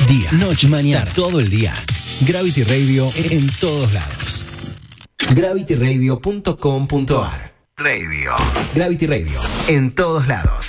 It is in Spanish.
Día, noche, mañana, todo el día. Gravity Radio en todos lados. gravityradio.com.ar. Radio. Gravity Radio en todos lados.